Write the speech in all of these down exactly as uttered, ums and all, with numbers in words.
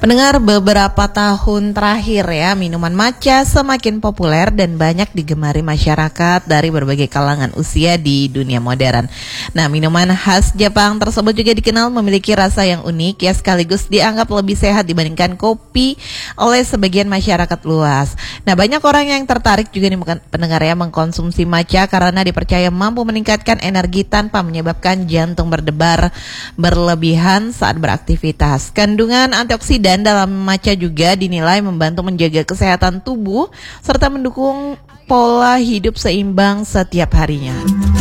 Pendengar, beberapa tahun terakhir ya, minuman matcha semakin populer dan banyak digemari masyarakat dari berbagai kalangan usia di dunia modern. Nah, minuman khas Jepang tersebut juga dikenal memiliki rasa yang unik ya, sekaligus dianggap lebih sehat dibandingkan kopi oleh sebagian masyarakat luas. Nah, banyak orang yang tertarik juga nih pendengar ya mengkonsumsi matcha karena dipercaya mampu meningkatkan energi tanpa menyebabkan jantung berdebar berlebihan saat beraktivitas. Kandungan antioksidan dalam matcha juga dinilai membantu menjaga kesehatan tubuh serta mendukung pola hidup seimbang setiap harinya.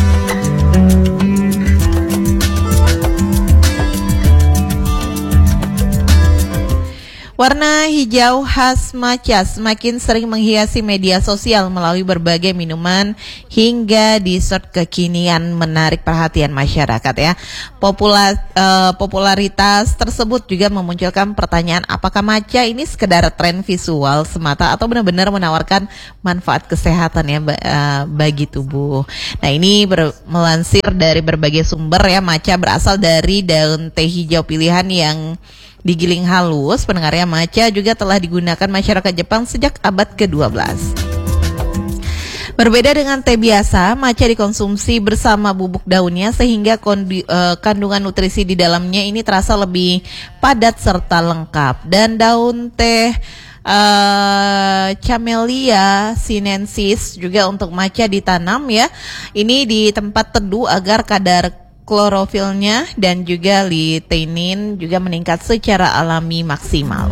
Warna hijau khas matcha semakin sering menghiasi media sosial melalui berbagai minuman hingga dessert kekinian menarik perhatian masyarakat ya. Popula, uh, popularitas tersebut juga memunculkan pertanyaan apakah matcha ini sekedar tren visual semata atau benar-benar menawarkan manfaat kesehatan ya uh, bagi tubuh. Nah, ini ber- melansir dari berbagai sumber ya, matcha berasal dari daun teh hijau pilihan yang digiling halus. Pendengarnya, matcha juga telah digunakan masyarakat Jepang sejak abad kedua belas. Berbeda dengan teh biasa, matcha dikonsumsi bersama bubuk daunnya sehingga kondi, uh, kandungan nutrisi di dalamnya ini terasa lebih padat serta lengkap. Dan daun teh uh, Camellia sinensis juga untuk matcha ditanam ya. Ini di tempat teduh agar kadar klorofilnya dan juga lutein juga meningkat secara alami maksimal.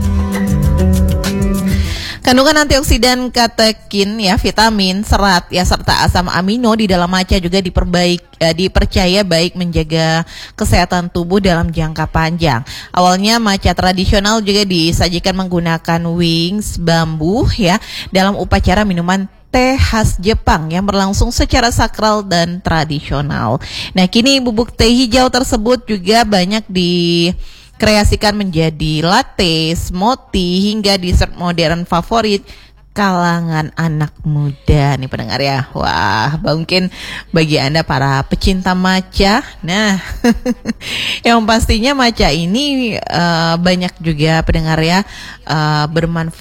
Kandungan antioksidan, katekin ya, vitamin, serat ya serta asam amino di dalam matcha juga diperbaik ya, dipercaya baik menjaga kesehatan tubuh dalam jangka panjang. Awalnya matcha tradisional juga disajikan menggunakan wings bambu ya dalam upacara minuman teh khas Jepang yang berlangsung secara sakral dan tradisional. Nah, kini bubuk teh hijau tersebut juga banyak dikreasikan menjadi latte, smoothie, hingga dessert modern favorit kalangan anak muda nih pendengar ya. Wah, mungkin bagi Anda para pecinta matcha, nah yang pastinya matcha ini uh, banyak juga pendengar ya uh, bermanfaat